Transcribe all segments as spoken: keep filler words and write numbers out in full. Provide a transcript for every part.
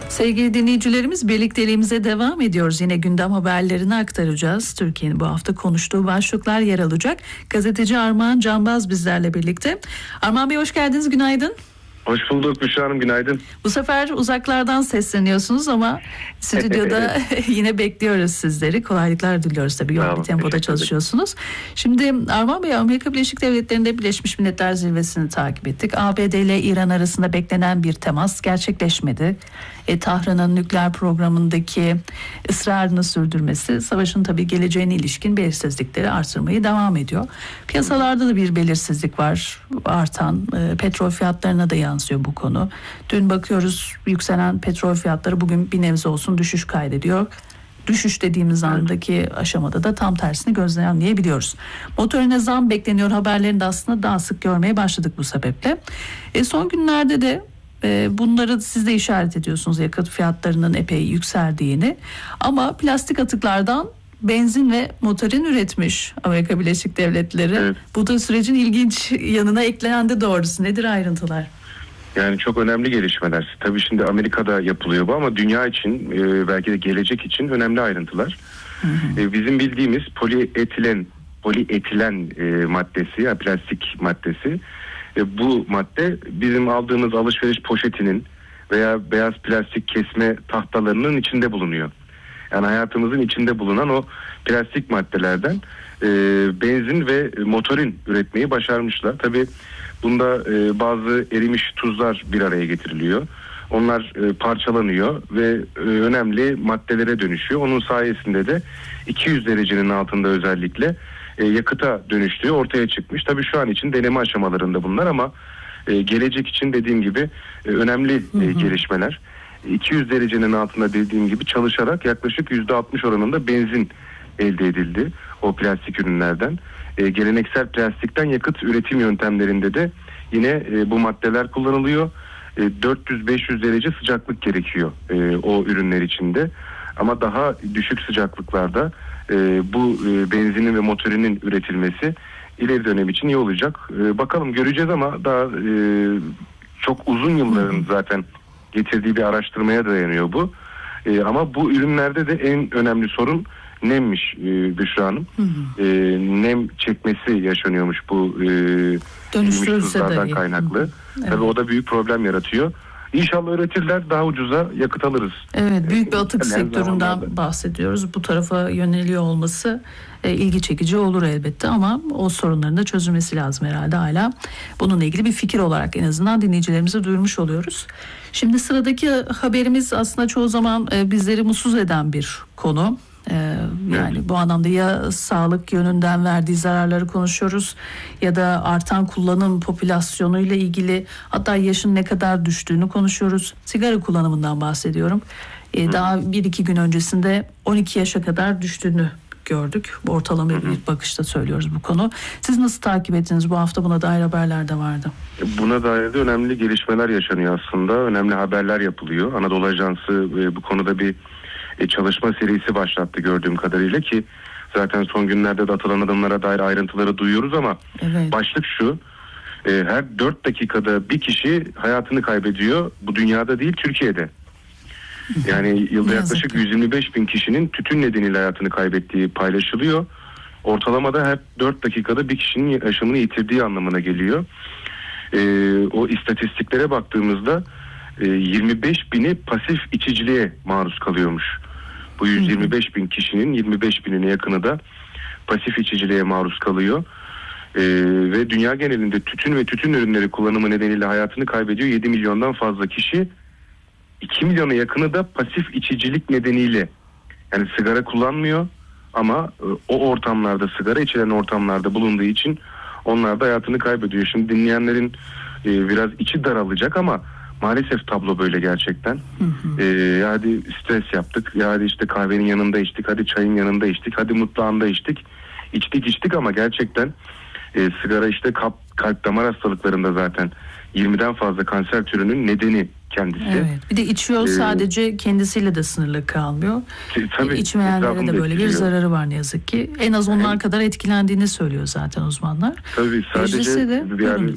Sevgili dinleyicilerimiz, birlikteliğimize devam ediyoruz. Yine gündem haberlerini aktaracağız. Türkiye'nin bu hafta konuştuğu başlıklar yer alacak. Gazeteci Armağan Canbaz bizlerle birlikte. Armağan Bey, hoş geldiniz, günaydın. Hoş bulduk Büşra Hanım, günaydın. Bu sefer uzaklardan sesleniyorsunuz ama stüdyoda yine bekliyoruz sizleri. Kolaylıklar diliyoruz tabii, yoğun bir tempoda çalışıyorsunuz. Şimdi Armağan Bey, Amerika Birleşik Devletleri'nde Birleşmiş Milletler Zirvesi'ni takip ettik. A B D ile İran arasında beklenen bir temas gerçekleşmedi. E, Tahran'ın nükleer programındaki ısrarını sürdürmesi savaşın tabii geleceğine ilişkin belirsizlikleri artırmayı devam ediyor. Piyasalarda da bir belirsizlik var, artan. E, petrol fiyatlarına da yansıyor bu konu. Dün bakıyoruz, yükselen petrol fiyatları bugün bir nebze olsun düşüş kaydediyor. Düşüş dediğimiz andaki aşamada da tam tersini gözlemleyebiliyoruz. Motorine zam bekleniyor haberlerini de aslında daha sık görmeye başladık bu sebeple. E, son günlerde de e, bunları siz de işaret ediyorsunuz, yakıt fiyatlarının epey yükseldiğini. Ama plastik atıklardan benzin ve motorin üretmiş Amerika Birleşik Devletleri. Evet. Bu da sürecin ilginç yanına eklendi doğrusu. Nedir ayrıntılar? Yani çok önemli gelişmeler. Tabii şimdi Amerika'da yapılıyor bu ama dünya için e, belki de gelecek için önemli ayrıntılar. Hı hı. E, bizim bildiğimiz polietilen polietilen e, maddesi, yani plastik maddesi. E, bu madde bizim aldığımız alışveriş poşetinin veya beyaz plastik kesme tahtalarının içinde bulunuyor. Yani hayatımızın içinde bulunan o plastik maddelerden e, benzin ve motorin üretmeyi başarmışlar. Tabii bunda e, bazı erimiş tuzlar bir araya getiriliyor. Onlar e, parçalanıyor ve e, önemli maddelere dönüşüyor. Onun sayesinde de iki yüz derecenin altında özellikle e, yakıta dönüştüğü ortaya çıkmış. Tabii şu an için deneme aşamalarında bunlar ama e, gelecek için dediğim gibi e, önemli e, gelişmeler. iki yüz derecenin altında dediğim gibi çalışarak yaklaşık yüzde altmış oranında benzin elde edildi o plastik ürünlerden. E, geleneksel plastikten yakıt üretim yöntemlerinde de yine e, bu maddeler kullanılıyor. E, dört yüz beş yüz derece sıcaklık gerekiyor e, o ürünler içinde. Ama daha düşük sıcaklıklarda e, bu e, benzinin ve motorinin üretilmesi ileri dönem için iyi olacak. E, bakalım, göreceğiz ama daha e, çok uzun yılların zaten getirdiği bir araştırmaya dayanıyor bu. E, ama bu ürünlerde de en önemli sorun nemmiş e, Büşra Hanım. Hı hı. E, nem çekmesi yaşanıyormuş bu e, tuzlardan kaynaklı. Hı hı. Evet. Tabii o da büyük problem yaratıyor. İnşallah üretirler, daha ucuza yakıt alırız. Evet, büyük bir atık yani sektöründen zamanlarda bahsediyoruz. Bu tarafa yöneliyor olması e, ilgi çekici olur elbette ama o sorunların da çözülmesi lazım herhalde hala. Bununla ilgili bir fikir olarak en azından dinleyicilerimize duyurmuş oluyoruz. Şimdi sıradaki haberimiz aslında çoğu zaman e, bizleri mutsuz eden bir konu. Ee, yani evet, bu anlamda ya sağlık yönünden verdiği zararları konuşuyoruz ya da artan kullanım popülasyonuyla ilgili, hatta yaşın ne kadar düştüğünü konuşuyoruz. Sigara kullanımından bahsediyorum. Ee, daha bir iki gün öncesinde on iki yaşa kadar düştüğünü gördük. Ortalama bir bakışta söylüyoruz bu konu. Siz nasıl takip ettiniz? Bu hafta buna dair haberler de vardı. Buna dair de önemli gelişmeler yaşanıyor aslında. Önemli haberler yapılıyor. Anadolu Ajansı bu konuda bir çalışma serisi başlattı gördüğüm kadarıyla, ki zaten son günlerde de atılan adımlara dair ayrıntıları duyuyoruz ama evet, başlık şu: her dört dakikada bir kişi hayatını kaybediyor. Bu dünyada değil, Türkiye'de. Yani yılda yaklaşık yüz yirmi beş bin kişinin tütün nedeniyle hayatını kaybettiği paylaşılıyor. Ortalamada her dört dakikada bir kişinin yaşamını yitirdiği anlamına geliyor. Ee, o istatistiklere baktığımızda e, yirmi beş bini pasif içiciliğe maruz kalıyormuş. Bu yüz yirmi beş bin kişinin yirmi beş binine yakını da pasif içiciliğe maruz kalıyor. Ee, ve dünya genelinde tütün ve tütün ürünleri kullanımı nedeniyle hayatını kaybediyor yedi milyondan fazla kişi. iki milyona yakını da pasif içicilik nedeniyle, yani sigara kullanmıyor ama e, o ortamlarda, sigara içilen ortamlarda bulunduğu için onlar da hayatını kaybediyor. Şimdi dinleyenlerin e, biraz içi daralacak ama maalesef tablo böyle gerçekten. Hı hı. E, hadi stres yaptık, ya hadi işte kahvenin yanında içtik, hadi çayın yanında içtik, hadi mutfağında içtik. İçtik içtik ama gerçekten e, sigara işte kalp, kalp damar hastalıklarında zaten yirmiden fazla kanser türünün nedeni kendisi. Evet. Bir de içiyor, ee, sadece kendisiyle de sınırlı kalmıyor. Tabii, İçmeyenlere de böyle bir zararı var ne yazık ki. En az onlar evet, kadar etkilendiğini söylüyor zaten uzmanlar. Tabii sadece de, yani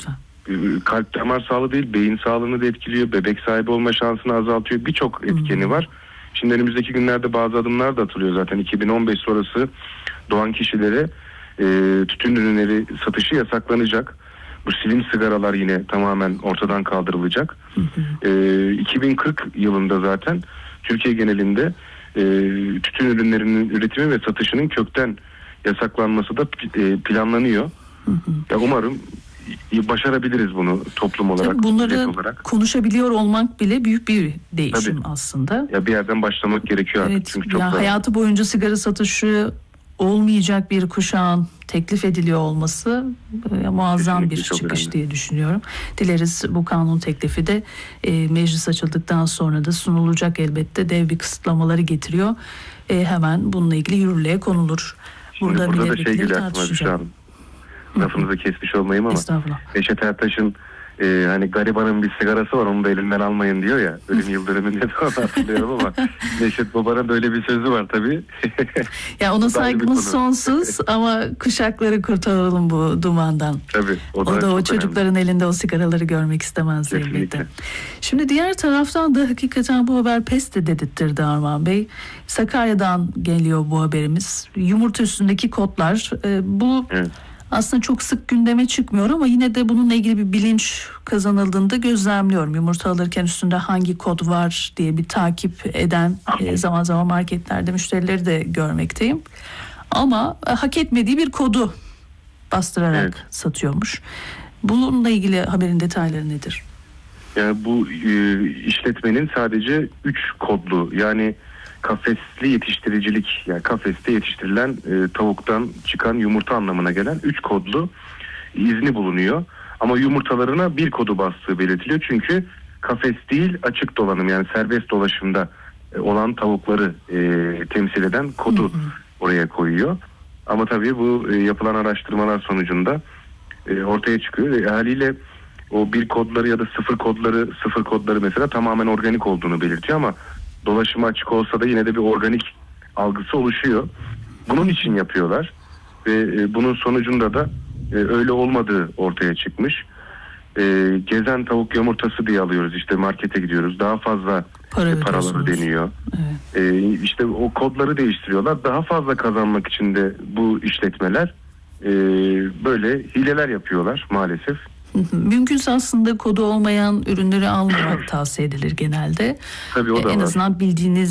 kalp damar sağlığı değil, beyin sağlığını da etkiliyor. Bebek sahibi olma şansını azaltıyor. Birçok etkeni var. Şimdi önümüzdeki günlerde bazı adımlar da atılıyor zaten. iki bin on beş sonrası doğan kişilere e, tütün ürünleri satışı yasaklanacak. Bu slim sigaralar yine tamamen ortadan kaldırılacak. Hı hı. E, iki bin kırk yılında zaten Türkiye genelinde e, tütün ürünlerinin üretimi ve satışının kökten yasaklanması da e, planlanıyor. Hı hı. Ya umarım başarabiliriz bunu toplum olarak. Tabii bunları olarak konuşabiliyor olmak bile büyük bir değişim. Tabii. Aslında. Ya bir yerden başlamak gerekiyor evet, artık. Çünkü çok ya da... hayatı boyunca sigara satışı olmayacak bir kuşağın teklif ediliyor olması e, muazzam Kesinlikle bir çıkış önemli. Diye düşünüyorum. Dileriz bu kanun teklifi de e, meclis açıldıktan sonra da sunulacak, elbette dev bir kısıtlamaları getiriyor. E, hemen bununla ilgili yürürlüğe konulur. Şimdi burada, burada da şey geliyor aklıma bir şey aldım. Lafınızı kesmiş olmayayım ama Neşet Ertaş'ın e, hani garibanın bir sigarası var, onu da elinden almayın diyor ya. Ölüm yıldırımında da onu hatırlıyorum ama Neşet Baba'nın da öyle bir sözü var tabii. Ya ona saygımız sonsuz ama kuşakları kurtaralım bu dumandan. Tabii. O da, o, da o çocukların önemli. Elinde o sigaraları görmek istemez elbette. Şimdi diğer taraftan da hakikaten bu haber peste dedirtirdi Armağan Bey. Sakarya'dan geliyor bu haberimiz. Yumurta üstündeki kodlar. E, bu... Evet. Aslında çok sık gündeme çıkmıyor ama yine de bununla ilgili bir bilinç kazanıldığında gözlemliyorum. Yumurta alırken üstünde hangi kod var diye bir takip eden e, zaman zaman marketlerde müşterileri de görmekteyim. Ama e, hak etmediği bir kodu bastırarak evet. satıyormuş. Bununla ilgili haberin detayları nedir? Yani bu e, işletmenin sadece üç kodlu, yani kafesli yetiştiricilik, yani kafeste yetiştirilen e, tavuktan çıkan yumurta anlamına gelen üç kodlu izni bulunuyor. Ama yumurtalarına bir kodu bastığı belirtiliyor. Çünkü kafes değil, açık dolanım, yani serbest dolaşımda e, olan tavukları e, temsil eden kodu hı hı. oraya koyuyor. Ama tabii bu e, yapılan araştırmalar sonucunda e, ortaya çıkıyor. E, haliyle o bir kodları ya da sıfır kodları, sıfır kodları mesela tamamen organik olduğunu belirtiyor ama dolaşıma açık olsa da yine de bir organik algısı oluşuyor. Bunun için yapıyorlar ve bunun sonucunda da öyle olmadığı ortaya çıkmış. Gezen tavuk yumurtası diye alıyoruz, işte markete gidiyoruz, daha fazla Para paraları deniyor. Evet. İşte o kodları değiştiriyorlar. Daha fazla kazanmak için de bu işletmeler böyle hileler yapıyorlar maalesef. Mümkünse aslında kodu olmayan ürünleri almamak tavsiye edilir genelde. Tabii o da en var. azından bildiğiniz